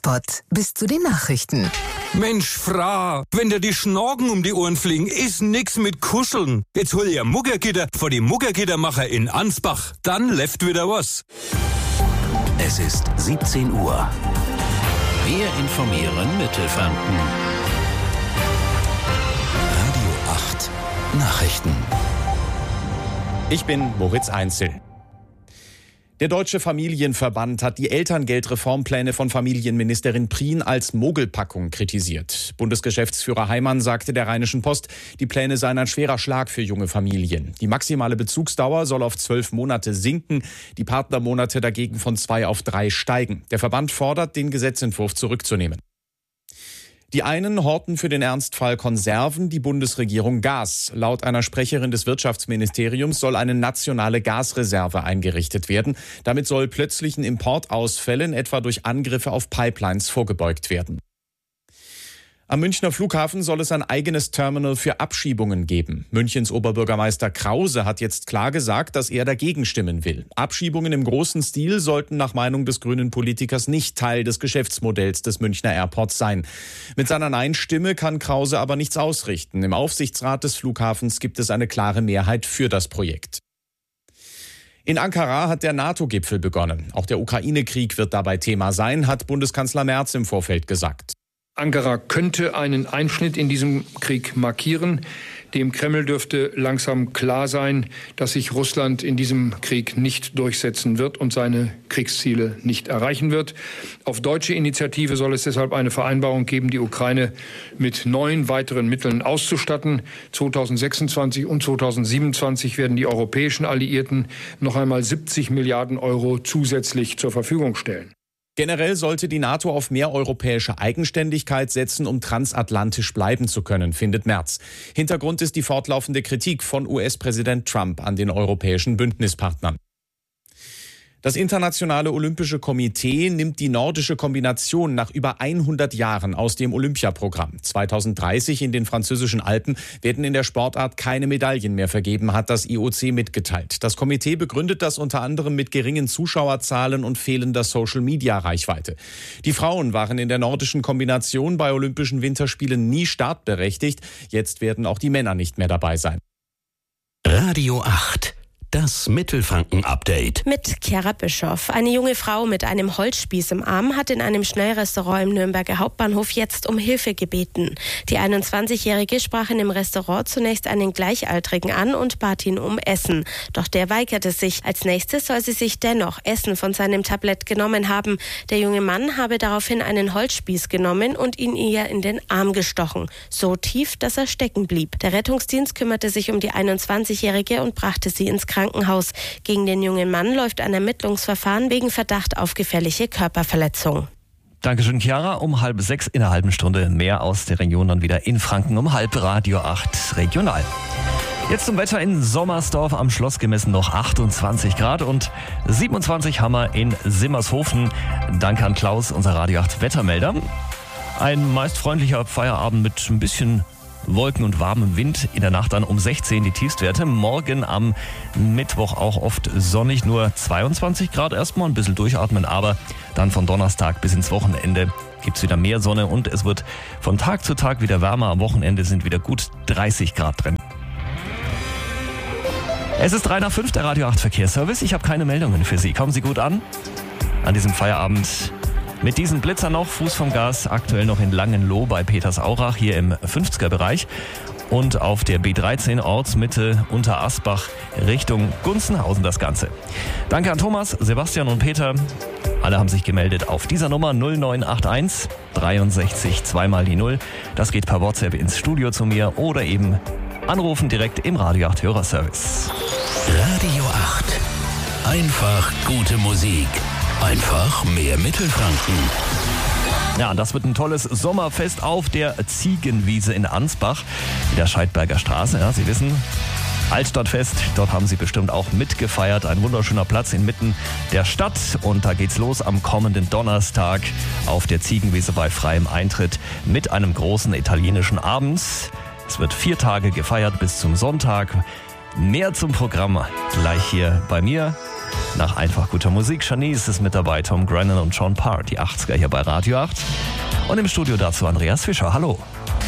Hotspot bis zu den Nachrichten. Mensch, Fra, wenn dir die Schnorken um die Ohren fliegen, ist nix mit Kuscheln. Jetzt hol ihr Muggergitter vor die Muggergittermacher in Ansbach. Dann läuft wieder was. Es ist 17 Uhr. Wir informieren Mittelfranken. Radio 8 Nachrichten. Ich bin Moritz Einzel. Der Deutsche Familienverband hat die Elterngeldreformpläne von Familienministerin Prien als Mogelpackung kritisiert. Bundesgeschäftsführer Heimann sagte der Rheinischen Post, die Pläne seien ein schwerer Schlag für junge Familien. Die maximale Bezugsdauer soll auf 12 Monate sinken, die Partnermonate dagegen von 2 auf 3 steigen. Der Verband fordert, den Gesetzentwurf zurückzunehmen. Die einen horten für den Ernstfall Konserven, die Bundesregierung Gas. Laut einer Sprecherin des Wirtschaftsministeriums soll eine nationale Gasreserve eingerichtet werden. Damit soll plötzlichen Importausfällen, etwa durch Angriffe auf Pipelines, vorgebeugt werden. Am Münchner Flughafen soll es ein eigenes Terminal für Abschiebungen geben. Münchens Oberbürgermeister Krause hat jetzt klar gesagt, dass er dagegen stimmen will. Abschiebungen im großen Stil sollten nach Meinung des grünen Politikers nicht Teil des Geschäftsmodells des Münchner Airports sein. Mit seiner Nein-Stimme kann Krause aber nichts ausrichten. Im Aufsichtsrat des Flughafens gibt es eine klare Mehrheit für das Projekt. In Ankara hat der NATO-Gipfel begonnen. Auch der Ukraine-Krieg wird dabei Thema sein, hat Bundeskanzler Merz im Vorfeld gesagt. Ankara könnte einen Einschnitt in diesem Krieg markieren. Dem Kreml dürfte langsam klar sein, dass sich Russland in diesem Krieg nicht durchsetzen wird und seine Kriegsziele nicht erreichen wird. Auf deutsche Initiative soll es deshalb eine Vereinbarung geben, die Ukraine mit 9 weiteren Mitteln auszustatten. 2026 und 2027 werden die europäischen Alliierten noch einmal 70 Milliarden Euro zusätzlich zur Verfügung stellen. Generell sollte die NATO auf mehr europäische Eigenständigkeit setzen, um transatlantisch bleiben zu können, findet Merz. Hintergrund ist die fortlaufende Kritik von US-Präsident Trump an den europäischen Bündnispartnern. Das Internationale Olympische Komitee nimmt die nordische Kombination nach über 100 Jahren aus dem Olympiaprogramm. 2030 in den französischen Alpen werden in der Sportart keine Medaillen mehr vergeben, hat das IOC mitgeteilt. Das Komitee begründet das unter anderem mit geringen Zuschauerzahlen und fehlender Social-Media-Reichweite. Die Frauen waren in der nordischen Kombination bei Olympischen Winterspielen nie startberechtigt. Jetzt werden auch die Männer nicht mehr dabei sein. Radio 8. Das Mittelfranken-Update. Mit Chiara Bischoff. Eine junge Frau mit einem Holzspieß im Arm hat in einem Schnellrestaurant im Nürnberger Hauptbahnhof jetzt um Hilfe gebeten. Die 21-Jährige sprach in dem Restaurant zunächst einen Gleichaltrigen an und bat ihn um Essen. Doch der weigerte sich. Als nächstes soll sie sich dennoch Essen von seinem Tablett genommen haben. Der junge Mann habe daraufhin einen Holzspieß genommen und ihn ihr in den Arm gestochen. So tief, dass er stecken blieb. Der Rettungsdienst kümmerte sich um die 21-Jährige und brachte sie ins Krankenhaus. Gegen den jungen Mann läuft ein Ermittlungsverfahren wegen Verdacht auf gefährliche Körperverletzung. Dankeschön, Chiara. Um 5:30 in einer halben Stunde mehr aus der Region dann wieder in Franken. Um 5 Radio 8 regional. Jetzt zum Wetter in Sommersdorf am Schloss gemessen noch 28 Grad und 27 haben wir in Simmershofen. Danke an Klaus, unser Radio 8 Wettermelder. Ein meist freundlicher Feierabend mit ein bisschen Wolken und warmem Wind. In der Nacht dann um 16 die Tiefstwerte. Morgen am Mittwoch auch oft sonnig, nur 22 Grad erstmal, ein bisschen durchatmen, aber dann von Donnerstag bis ins Wochenende gibt es wieder mehr Sonne und es wird von Tag zu Tag wieder wärmer. Am Wochenende sind wieder gut 30 Grad drin. Es ist 3:05, der Radio 8 Verkehrsservice. Ich habe keine Meldungen für Sie. Kommen Sie gut an diesem Feierabend. Mit diesen Blitzer noch, Fuß vom Gas, aktuell noch in Langenloh bei Petersaurach, hier im 50er-Bereich. Und auf der B13 Ortsmitte unter Asbach Richtung Gunzenhausen das Ganze. Danke an Thomas, Sebastian und Peter. Alle haben sich gemeldet auf dieser Nummer 0981 63 2 die 0. Das geht per WhatsApp ins Studio zu mir oder eben anrufen direkt im Radio 8 Hörerservice. Radio 8. Einfach gute Musik. Einfach mehr Mittelfranken. Ja, das wird ein tolles Sommerfest auf der Ziegenwiese in Ansbach, in der Scheidberger Straße. Ja, Sie wissen, Altstadtfest, dort haben Sie bestimmt auch mitgefeiert. Ein wunderschöner Platz inmitten der Stadt. Und da geht's los am kommenden Donnerstag auf der Ziegenwiese bei freiem Eintritt mit einem großen italienischen Abend. Es wird 4 Tage gefeiert bis zum Sonntag. Mehr zum Programm gleich hier bei mir. Nach einfach guter Musik, Shanice ist mit dabei, Tom Grennan und Sean Parr, die 80er hier bei Radio 8. Und im Studio dazu Andreas Fischer. Hallo.